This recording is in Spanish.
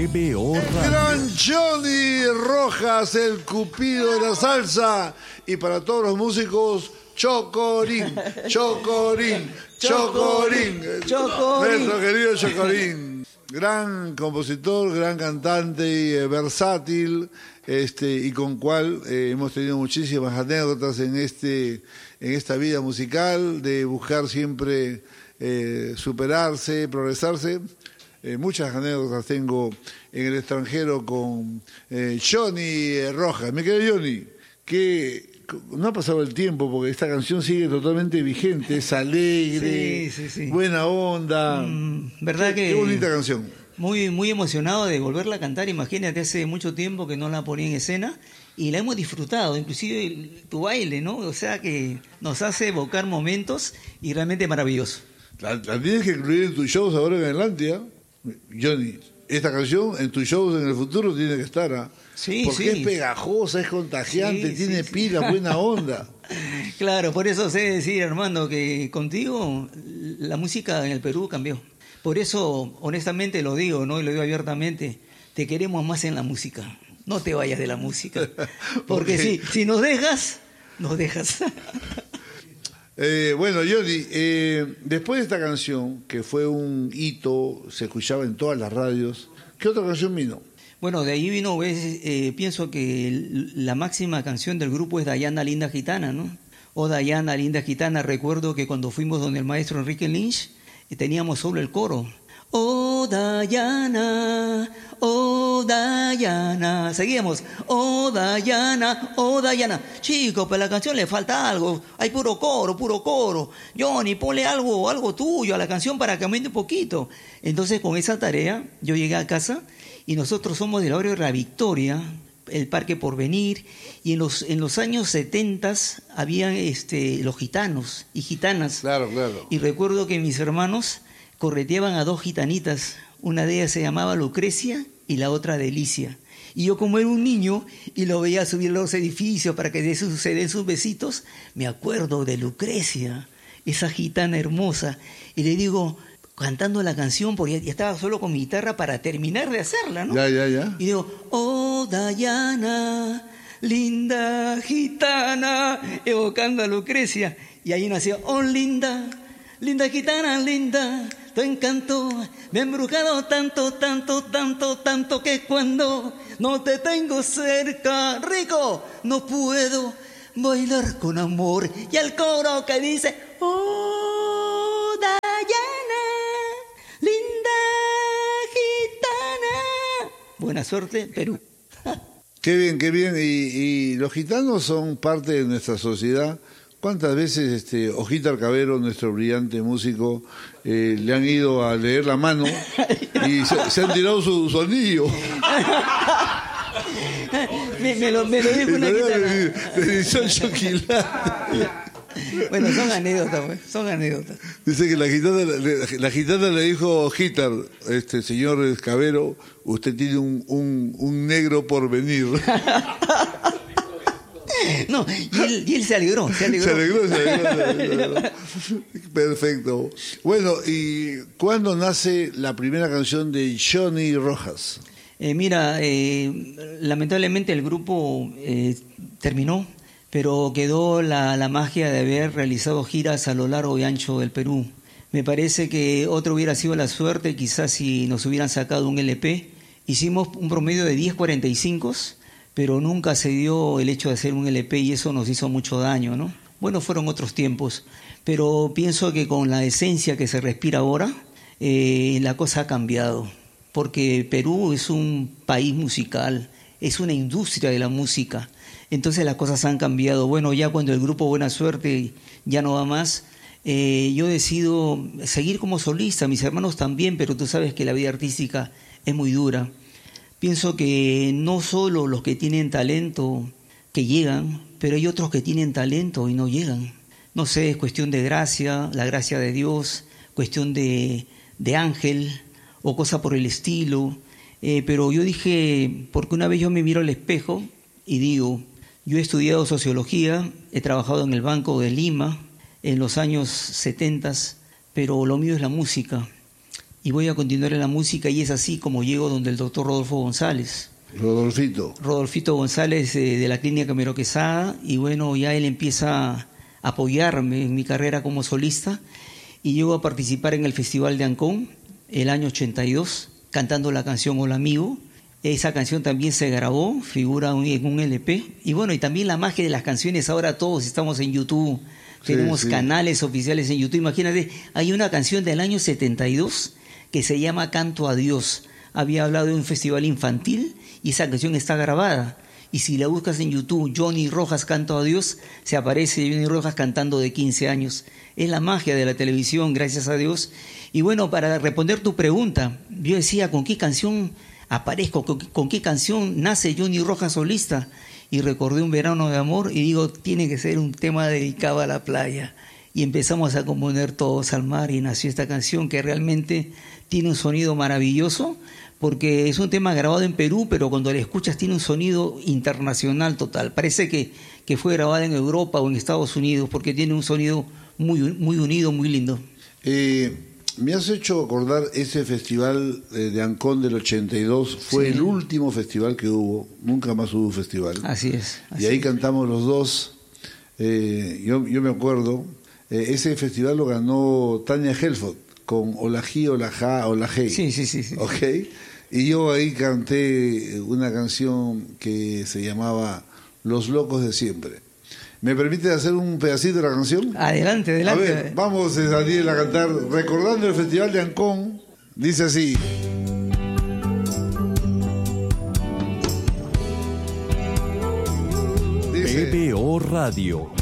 RPO Radio. Gran Johnny Rojas, el cupido de la salsa. Y para todos los músicos, Chocorín, Chocorín, Chocorín. Nuestro querido Chocorín. Gran compositor, gran cantante y versátil, y con cual hemos tenido muchísimas anécdotas en esta vida musical, de buscar siempre superarse, progresarse. Muchas anécdotas tengo en el extranjero con Johnny Rojas. Me quedé Johnny, que no ha pasado el tiempo porque esta canción sigue totalmente vigente, es alegre, sí. Buena onda. ¿Verdad que qué bonita canción? Muy, muy emocionado de volverla a cantar. Imagínate, hace mucho tiempo que no la ponía en escena y la hemos disfrutado, inclusive tu baile, ¿no? O sea que nos hace evocar momentos y realmente maravilloso. La tienes que incluir en tus shows ahora en adelante, ¿eh? Johnny, esta canción en tus shows en el futuro tiene que estar, ¿ah? Sí, porque sí. es pegajosa, es contagiante, tiene pila, buena onda. Claro, por eso sé decir, Armando, que contigo la música en el Perú cambió. Por eso, honestamente lo digo, ¿no? Y lo digo abiertamente, te queremos más en la música. No te vayas de la música. Porque si nos dejas, nos dejas. Bueno, Johnny, después de esta canción, que fue un hito, se escuchaba en todas las radios, ¿qué otra canción vino? Bueno, de ahí vino, pienso que la máxima canción del grupo es Dayana, Linda Gitana, ¿no? Oh, Dayana, Linda Gitana. Recuerdo que cuando fuimos donde el maestro Enrique Lynch, teníamos solo el coro. Oh, Dayana, oh, Dayana. Seguíamos. Oh, Dayana, oh, Dayana. Chico, pero a la canción le falta algo. Hay puro coro. Johnny, ponle algo tuyo a la canción para que aumente un poquito. Entonces, con esa tarea, yo llegué a casa y nosotros somos del barrio de La Victoria, el Parque Porvenir, y en los años 70 habían los gitanos y gitanas. Claro. Y recuerdo que mis hermanos correteaban a dos gitanitas, una de ellas se llamaba Lucrecia y la otra Delicia. Y yo, como era un niño y lo veía subir a los edificios para que se den sus besitos, me acuerdo de Lucrecia, esa gitana hermosa, y le digo, cantando la canción, porque ya estaba solo con mi guitarra para terminar de hacerla, ¿no? Ya. Y digo, oh, Dayana, linda gitana, evocando a Lucrecia. Y ahí nació, oh, linda gitana, linda, tu encanto me ha embrujado tanto, que cuando no te tengo cerca, rico, no puedo bailar con amor. Y el coro que dice, oh, Dayana, linda gitana. Buena suerte, Perú. Qué bien. Y los gitanos son parte de nuestra sociedad. ¿Cuántas veces Ojita Arcavero, nuestro brillante músico, le han ido a leer la mano y se han tirado su anillo? me lo dijo una gitana. De 18 quilates. Bueno, son anécdotas. Dice que la gitana le dijo a Ojita, señor Escavero, usted tiene un negro por venir. No, y él se alegró. Se alegró. Perfecto. Bueno, ¿y cuándo nace la primera canción de Johnny Rojas? Lamentablemente el grupo terminó, pero quedó la magia de haber realizado giras a lo largo y ancho del Perú. Me parece que otra hubiera sido la suerte, quizás si nos hubieran sacado un LP. Hicimos un promedio de 10:45, pero nunca se dio el hecho de hacer un LP y eso nos hizo mucho daño, ¿no? Bueno, fueron otros tiempos, pero pienso que con la esencia que se respira ahora, la cosa ha cambiado, porque Perú es un país musical, es una industria de la música, entonces las cosas han cambiado. Bueno, ya cuando el grupo Buena Suerte ya no va más, yo decido seguir como solista, mis hermanos también, pero tú sabes que la vida artística es muy dura. Pienso que no solo los que tienen talento que llegan, pero hay otros que tienen talento y no llegan. No sé, es cuestión de gracia, la gracia de Dios, cuestión de ángel o cosa por el estilo. Pero yo dije, porque una vez yo me miro al espejo y digo, yo he estudiado sociología, he trabajado en el Banco de Lima en los años 70, pero lo mío es la música. y voy a continuar en la música, y es así como llego donde el doctor Rodolfo González. Rodolfito González, de la Clínica Mero Quesada, y bueno, ya él empieza a apoyarme en mi carrera como solista, y llego a participar en el Festival de Ancón el año 82, cantando la canción Hola Amigo. Esa canción también se grabó, figura en un LP, y bueno, y también la magia de las canciones, ahora todos estamos en YouTube, tenemos canales oficiales en YouTube. Imagínate, hay una canción del año 72 que se llama Canto a Dios. Había hablado de un festival infantil y esa canción está grabada. Y si la buscas en YouTube, Johnny Rojas Canto a Dios, se aparece Johnny Rojas cantando de 15 años. Es la magia de la televisión, gracias a Dios. Y bueno, para responder tu pregunta, yo decía, ¿con qué canción aparezco? ¿Con qué canción nace Johnny Rojas solista? Y recordé Un Verano de Amor y digo, tiene que ser un tema dedicado a la playa. Y empezamos a componer todos al mar y nació esta canción que realmente tiene un sonido maravilloso, porque es un tema grabado en Perú, pero cuando la escuchas tiene un sonido internacional total. Parece que fue grabada en Europa o en Estados Unidos, porque tiene un sonido muy unido, muy lindo. Me has hecho acordar ese festival de Ancón del 82, fue el último festival que hubo, nunca más hubo festival. Así es. Y ahí cantamos los dos, yo me acuerdo, ese festival lo ganó Tania Helford con Olají, Olajá, Olajé. Sí. ¿Ok? Y yo ahí canté una canción que se llamaba Los Locos de Siempre. ¿Me permite hacer un pedacito de la canción? Adelante. A ver, vamos, Daniel, a cantar recordando el Festival de Ancón. Dice así. PBO Radio